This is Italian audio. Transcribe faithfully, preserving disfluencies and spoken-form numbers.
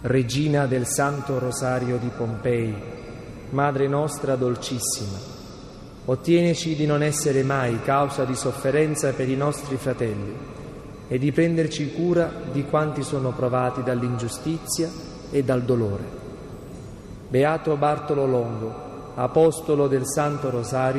Regina del Santo Rosario di Pompei, Madre nostra dolcissima, ottienici di non essere mai causa di sofferenza per i nostri fratelli e di prenderci cura di quanti sono provati dall'ingiustizia e dal dolore. Beato Bartolo Longo, apostolo del Santo Rosario,